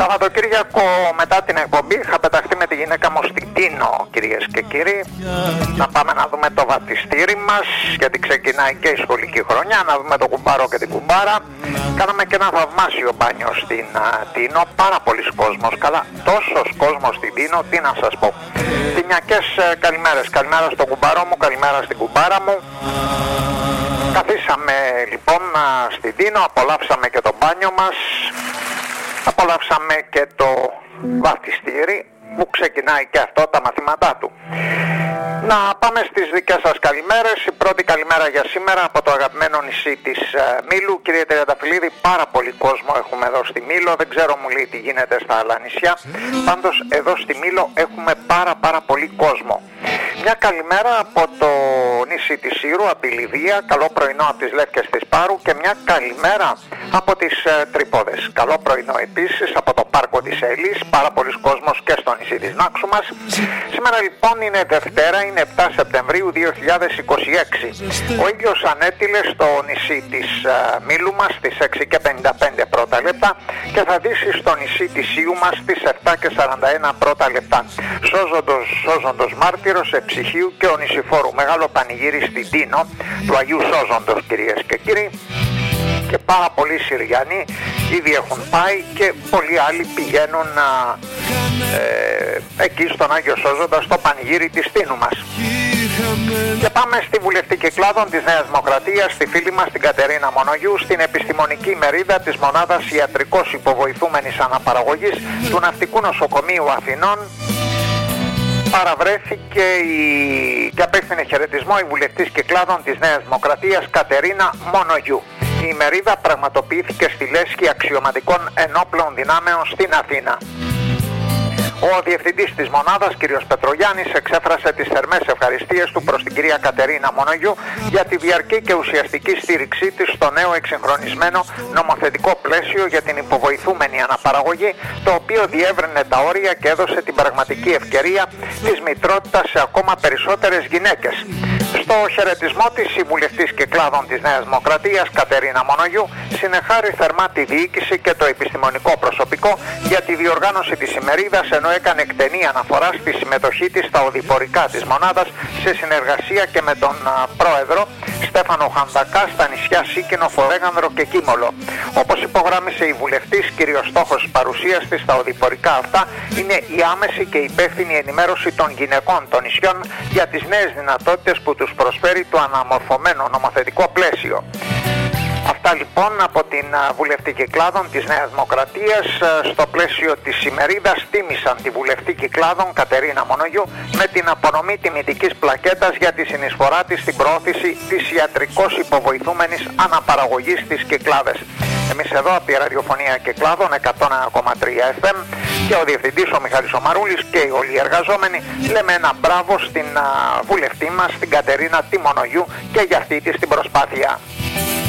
Σαββατοκύριακο μετά την εκπομπή είχα πεταχτεί με τη γυναίκα μου στην Τίνο, κυρίες και κύριοι, να πάμε να δούμε το βαπτιστήρι μας, γιατί ξεκινάει και η σχολική χρονιά, να δούμε τον κουμπάρο και την κουμπάρα. Κάναμε και ένα θαυμάσιο μπάνιο στην Τίνο, πάρα πολλοί κόσμος, καλά, τόσος κόσμος στην Τίνο, τι να σας πω. Τινιακές καλημέρες, καλημέρα στον κουμπάρο μου, καλημέρα στην κουμπάρα μου. Καθίσαμε λοιπόν στην Τίνο, απολαύσαμε και το μπάνιο μας, απολαύσαμε και το βαπτιστήρι που ξεκινάει και αυτό τα μαθήματά του. Να πάμε στις δικές σας καλημέρες. Η πρώτη καλημέρα για σήμερα από το αγαπημένο νησί της Μήλου. Κύριε Τριανταφυλλίδη, πάρα πολύ κόσμο έχουμε εδώ στη Μήλο. Δεν ξέρω, μου λέει, τι γίνεται στα άλλα νησιά. Πάντως εδώ στη Μήλο έχουμε πάρα πολύ κόσμο. Μια καλημέρα από το νησί της Σύρου, από τη Λιβύα. Καλό πρωινό από τις Λεύκες της Πάρου. Και μια καλημέρα από τις Τρυπόδες. Καλό πρωινό επίσης από το πάρκο της Ελής. Πάρα πολλοί κόσμος και στο νησί της Νάξου μας. Σήμερα λοιπόν είναι Δευτέρα, είναι 7 Σεπτεμβρίου 2026. Ο ήλιος ανέτειλε στο νησί της Μήλου μας στις 6:55 πρώτα λεπτά και θα δύσει στο νησί της Σίου μας στις 7:41 πρώτα λεπτά. Σώζοντος μάρτυρος Εψυχίου και ο Νησιφόρου. Μεγάλο πανηγύρι στην Τίνο του Αγίου Σώζοντος, κυρίες και κύριοι. Και πάρα πολλοί Συριανοί ήδη έχουν πάει και πολλοί άλλοι πηγαίνουν εκεί στον Άγιο Σώζοντα, στο πανηγύρι της Τίνου μας. Και πάμε στη βουλευτή Κυκλάδων της Νέας Δημοκρατίας, στη φίλη μας την Κατερίνα Μονογιού, στην επιστημονική μερίδα της μονάδας ιατρικός υποβοηθούμενης αναπαραγωγής του Ναυτικού Νοσοκομείου Αθηνών. Παραβρέθηκε και απέστεινε χαιρετισμό η βουλευτής Κυκλάδων της Νέας Δημοκρατίας Κατερίνα Μονογιού. Η ημερίδα πραγματοποιήθηκε στη Λέσχη Αξιωματικών Ενόπλων Δυνάμεων στην Αθήνα. Ο διευθυντής της μονάδας, κ. Πετρογιάννης, εξέφρασε τις θερμές ευχαριστίες του προς την κυρία Κατερίνα Μονογιού για τη διαρκή και ουσιαστική στήριξή της στο νέο εξυγχρονισμένο νομοθετικό πλαίσιο για την υποβοηθούμενη αναπαραγωγή, το οποίο διεύρυνε τα όρια και έδωσε την πραγματική ευκαιρία της μητρότητας σε ακόμα περισσότερες γυναίκες. Στο χαιρετισμό της, η βουλευτής Κυκλάδων της Νέας Δημοκρατίας, Κατερίνα Μονογιού, συνεχάρει θερμά τη διοίκηση και το επιστημονικό προσωπικό για τη διοργάνωση της ημερίδας, ενώ έκανε εκτενή αναφορά στη συμμετοχή της στα οδηπορικά της μονάδας σε συνεργασία και με τον πρόεδρο Στέφανο Χανδακά στα νησιά Σίκινο, Φορέγανδρο και Κίμολο. Όπως υπογράμμισε η βουλευτής, κύριος στόχος της παρουσίας της στα οδηπορικά αυτά είναι η άμεση και υπεύθυνη ενημέρωση των γυναικών των νησιών για τις νέες δυνατότητες που τους προσφέρει το αναμορφωμένο νομοθετικό πλαίσιο. Αυτά λοιπόν από την βουλευτή Κυκλάδων της Νέας Δημοκρατίας. Στο πλαίσιο της ημερίδας τίμησαν τη βουλευτή Κυκλάδων Κατερίνα Μονογιού με την απονομή τιμητικής πλακέτας για τη συνεισφορά της στην προώθηση της ιατρικώς υποβοηθούμενης αναπαραγωγής στις Κυκλάδες. Εμείς εδώ από τη ραδιοφωνία Κυκλάδων 101,3 FM και ο διευθυντής ο Μιχάλης ο Μαρούλης και όλοι οι εργαζόμενοι λέμε ένα μπράβο στην βουλευτή μας, την Κατερίνα τη Μονογιού, και για αυτή της την προσπάθεια.